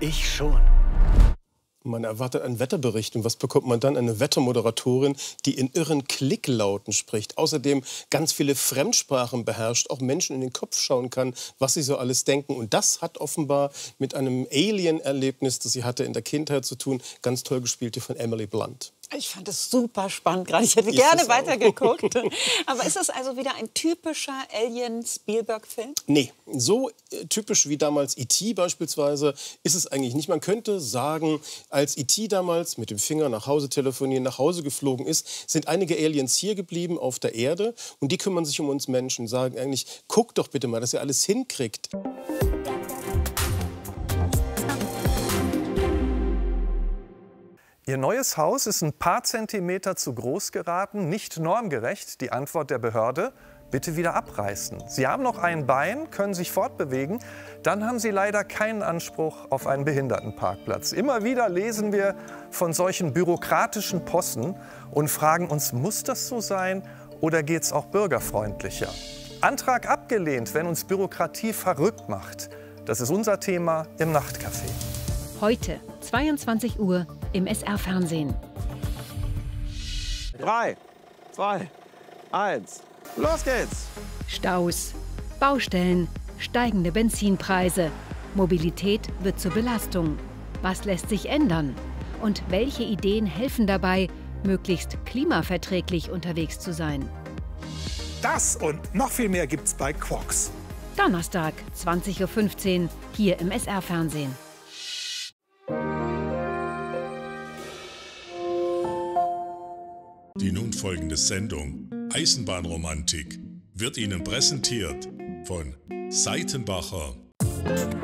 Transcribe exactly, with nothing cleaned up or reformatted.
Ich schon. Man erwartet einen Wetterbericht und was bekommt man dann? Eine Wettermoderatorin, die in irren Klicklauten spricht. Außerdem ganz viele Fremdsprachen beherrscht, auch Menschen in den Kopf schauen kann, was sie so alles denken. Und das hat offenbar mit einem Alien-Erlebnis, das sie hatte in der Kindheit zu tun. Ganz toll gespielt hier von Emily Blunt. Ich fand es super spannend gerade. Ich hätte ist gerne weitergeguckt. Aber ist das also wieder ein typischer Alien-Spielberg-Film? Nee, so äh, typisch wie damals E T beispielsweise ist es eigentlich nicht. Man könnte sagen, als E T damals mit dem Finger nach Hause telefonieren, nach Hause geflogen ist, sind einige Aliens hier geblieben auf der Erde. Und die kümmern sich um uns Menschen, sagen eigentlich, guckt doch bitte mal, dass ihr alles hinkriegt. Ihr neues Haus ist ein paar Zentimeter zu groß geraten, nicht normgerecht. Die Antwort der Behörde: bitte wieder abreißen. Sie haben noch ein Bein, können sich fortbewegen, dann haben Sie leider keinen Anspruch auf einen Behindertenparkplatz. Immer wieder lesen wir von solchen bürokratischen Possen und fragen uns, muss das so sein oder geht es auch bürgerfreundlicher? Antrag abgelehnt, wenn uns Bürokratie verrückt macht. Das ist unser Thema im Nachtcafé. Heute, zweiundzwanzig Uhr, im S R-Fernsehen. Drei, zwei, eins, los geht's! Staus, Baustellen, steigende Benzinpreise. Mobilität wird zur Belastung. Was lässt sich ändern? Und welche Ideen helfen dabei, möglichst klimaverträglich unterwegs zu sein? Das und noch viel mehr gibt's bei Quarks. Donnerstag, zwanzig Uhr fünfzehn, hier im S R-Fernsehen. Die nun folgende Sendung Eisenbahnromantik wird Ihnen präsentiert von Seitenbacher.